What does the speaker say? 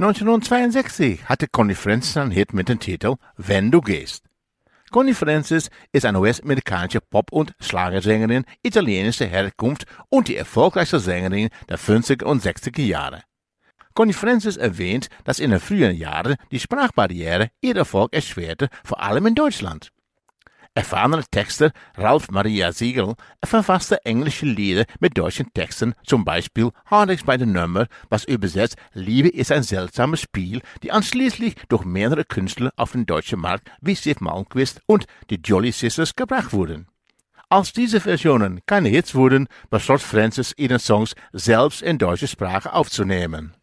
1962 hatte Connie Francis einen Hit mit dem Titel Wenn du gehst. Connie Francis ist eine US-amerikanische Pop- und Schlagersängerin italienischer Herkunft und die erfolgreichste Sängerin der 50er und 60er Jahre. Connie Francis erwähnt, dass in den frühen Jahren die Sprachbarriere ihr Erfolg erschwerte, vor allem in Deutschland. Erfahrener Texter Ralph Maria Siegel verfasste englische Lieder mit deutschen Texten, zum Beispiel Hardex bei der Nummer, was übersetzt Liebe ist ein seltsames Spiel, die anschließend durch mehrere Künstler auf den deutschen Markt wie Siw Malmkvist und die Jolly Sisters gebracht wurden. Als diese Versionen keine Hits wurden, beschloss Francis, ihre Songs selbst in deutscher Sprache aufzunehmen.